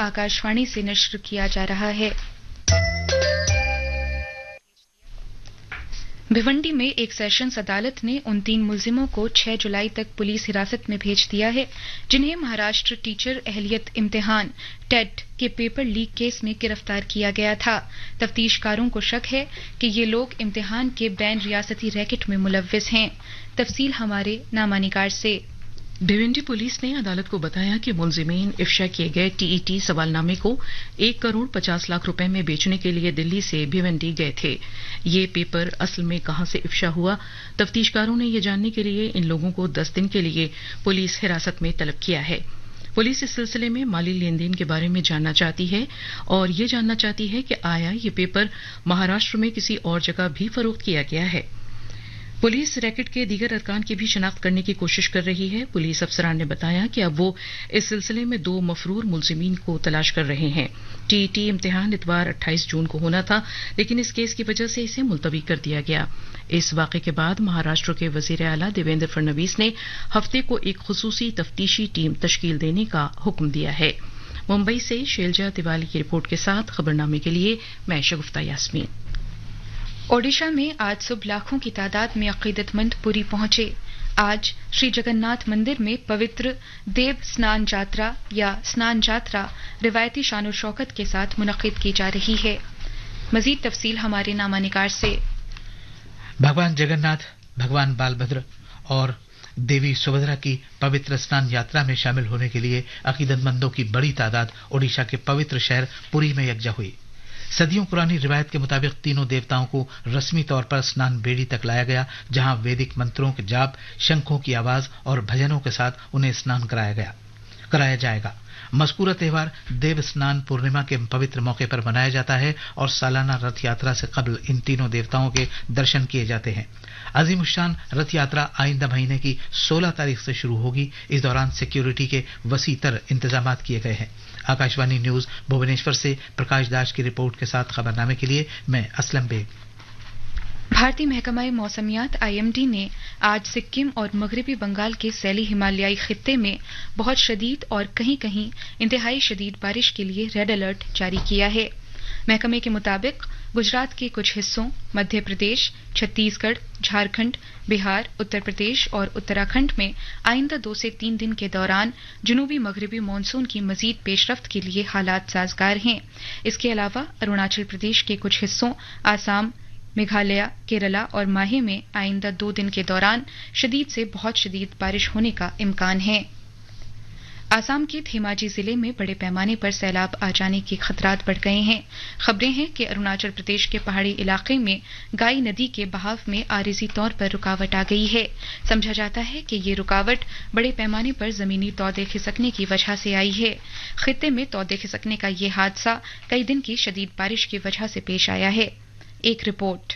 आकाशवाणी से नश्र किया जा रहा है। भिवंडी में एक सेशंस अदालत ने उन 3 मुलजिमों को 6 जुलाई तक पुलिस हिरासत में भेज दिया है जिन्हें महाराष्ट्र टीचर अहलियत इम्तिहान टेट के पेपर लीक केस में गिरफ्तार किया गया था। तफ्तीशकारों को शक है कि ये लोग इम्तिहान के बैन रियासती रैकेट में मुलव्विस हैं। तफसील हमारे नामानिगार से। भिवंडी पुलिस ने अदालत को बताया कि मुलजिमीन इफ्शा किए गए टीईटी सवालनामे को 1 करोड़ 50 लाख रुपए में बेचने के लिए दिल्ली से भिवंडी गए थे। ये पेपर असल में कहां से इफ्शा हुआ, तफ्तीशकारों ने ये जानने के लिए इन लोगों को 10 दिन के लिए पुलिस हिरासत में तलब किया है। पुलिस इस सिलसिले में माली लेन देन के बारे में जानना चाहती है और ये जानना चाहती है कि आया ये पेपर महाराष्ट्र में किसी और जगह भी फरोख्त किया गया है। पुलिस रैकेट के दीगर अरकान की भी शिनाख्त करने की कोशिश कर रही है। पुलिस अफसरान ने बताया कि अब वो इस सिलसिले में 2 मफरूर मुलजिमीन को तलाश कर रहे हैं। टीईटी इम्तिहान इतवार 28 जून को होना था, लेकिन इस केस की वजह से इसे मुलतवी कर दिया गया। इस वाक़े के बाद महाराष्ट्र के वजीर आला देवेंद्र फडणवीस ने हफ्ते को एक खुसूसी तफ्तीशी टीम तश्कील देने का हुक्म दिया है। मुंबई से शैलजा तिवारी की रिपोर्ट के साथ खबरनामे के लिए मैं शगुफ्ता यास्मीन। ओडिशा में आज सुबह लाखों की तादाद में अकीदतमंद पुरी पहुंचे। आज श्री जगन्नाथ मंदिर में पवित्र देव स्नान यात्रा या स्नान यात्रा रिवायती शान शौकत के साथ मुनक्किद की जा रही है। मजीद तफसील हमारे नामानिगार से। भगवान जगन्नाथ, भगवान बालभद्र और देवी सुभद्रा की पवित्र स्नान यात्रा में शामिल होने के लिए अकीदतमंदों की बड़ी तादाद ओडिशा के पवित्र शहर पुरी में यकजा हुई। सदियों पुरानी रिवायत के मुताबिक तीनों देवताओं को रस्मी तौर पर स्नान बेड़ी तक लाया गया, जहां वैदिक मंत्रों के जाप, शंखों की आवाज और भजनों के साथ उन्हें स्नान कराया जाएगा। मज़कूरा त्योहार देव स्नान पूर्णिमा के पवित्र मौके पर मनाया जाता है और सालाना रथ यात्रा से कबल इन तीनों देवताओं के दर्शन किए जाते हैं। अजीमुशान रथ यात्रा आइंदा महीने की 16 तारीख से शुरू होगी। इस दौरान सिक्योरिटी के वसी तर इंतजाम किए गए हैं। आकाशवाणी न्यूज भुवनेश्वर से प्रकाश दास की रिपोर्ट के साथ खबरनामे के लिए मैं असलम बेग। भारतीय महकमा मौसमियात आईएमडी ने आज सिक्किम और मगरबी बंगाल के सैली हिमालयाई खित्ते में बहुत शदीद और कहीं कहीं इंतहाई शदीद बारिश के लिए रेड अलर्ट जारी किया है। महकमे के मुताबिक गुजरात के कुछ हिस्सों, मध्य प्रदेश, छत्तीसगढ़, झारखंड, बिहार, उत्तर प्रदेश और उत्तराखंड में आइंदा 2 से 3 दिन के दौरान जनूबी मगरबी मानसून की मजीद पेशरफ्त के लिए हालात साजगार हैं। इसके अलावा अरुणाचल प्रदेश के कुछ हिस्सों, आसाम, मेघालय, केरला और माहे में आइंदा 2 दिन के दौरान शदीद से बहुत शदीद बारिश होने का इम्कान है। आसाम के धेमाजी जिले में बड़े पैमाने पर सैलाब आ जाने के खतरात बढ़ गए हैं। खबरें हैं कि अरुणाचल प्रदेश के पहाड़ी इलाके में गाई नदी के बहाव में आरिजी तौर पर रुकावट आ गई है। समझा जाता है कि ये रुकावट बड़े पैमाने पर जमीनी तौदे खिसकने की वजह से आई है। खित्ते में तौदे खिसकने का ये हादसा कई दिन की शदीद बारिश की वजह से पेश आया है। एक रिपोर्ट।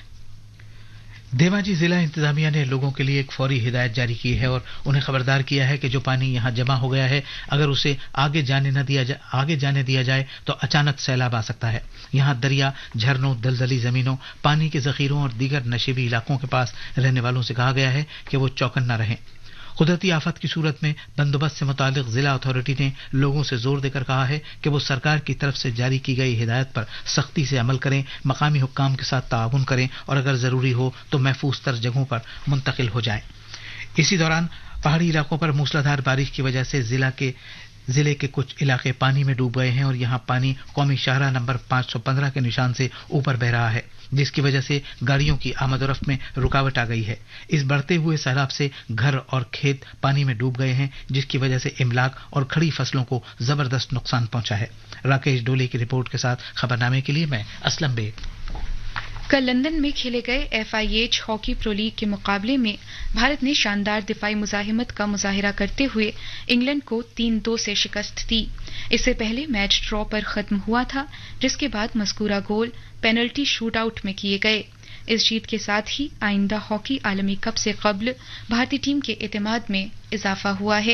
धेमाजी जिला इंतजामिया ने लोगों के लिए एक फौरी हिदायत जारी की है और उन्हें खबरदार किया है कि जो पानी यहां जमा हो गया है, अगर उसे आगे जाने दिया जाए तो अचानक सैलाब आ सकता है। यहां दरिया, झरनों, दलदली जमीनों, पानी के जखीरों और दीगर नशीबी इलाकों के पास रहने वालों से कहा गया है कि वो चौकन्ना रहें। कुदरती आफत की सूरत में बंदोबस्त से मुतालिक जिला अथॉरिटी ने लोगों से जोर देकर कहा है कि वो सरकार की तरफ से जारी की गई हिदायत पर सख्ती से अमल करें, मकामी हुक्काम के साथ ताउन करें और अगर जरूरी हो तो महफूज तर जगहों पर मुंतकिल हो जाएं। इसी दौरान पहाड़ी इलाकों पर मूसलाधार बारिश की वजह से जिले के कुछ इलाके पानी में डूब गए हैं और यहां पानी कौमी शाहराह नंबर 515 के निशान से ऊपर बह रहा है, जिसकी वजह से गाड़ियों की आमदोरफ्त में रुकावट आ गई है। इस बढ़ते हुए सैलाब से घर और खेत पानी में डूब गए हैं, जिसकी वजह से इमलाक और खड़ी फसलों को जबरदस्त नुकसान पहुंचा है। राकेश डोले की रिपोर्ट के साथ खबरनामे के लिए मैं असलम बेग। कल लंदन में खेले गए FIH हॉकी प्रो लीग के मुकाबले में भारत ने शानदार दिफाई मुजाहिमत का मुजाहिरा करते हुए इंग्लैंड को 3-2 से शिकस्त दी। इससे पहले मैच ड्रॉ पर खत्म हुआ था, जिसके बाद मज़कूरा गोल पेनल्टी शूट आउट में किए गए। इस जीत के साथ ही आइंदा हॉकी आलमी कप से कबल भारतीय टीम के एतमाद में इजाफा हुआ है।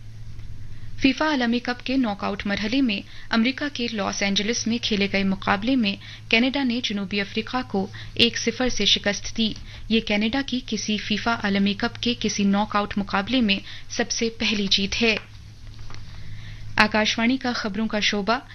फीफा आलमी कप के नॉकआउट मरहले में अमेरिका के लॉस एंजलिस में खेले गए मुकाबले में कनाडा ने जनूबी अफ्रीका को 1-0 से शिकस्त दी। ये कनाडा की किसी फीफा आलमी कप के किसी नॉकआउट मुकाबले में सबसे पहली जीत है। आकाशवाणी का खबरों का शोबा